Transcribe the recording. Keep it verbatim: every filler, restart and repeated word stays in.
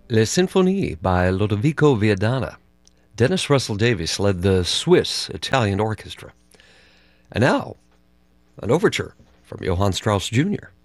Les Symphonies by Lodovico Viadana. Dennis Russell Davies led the Swiss Italian Orchestra. And now, an overture from Johann Strauss Junior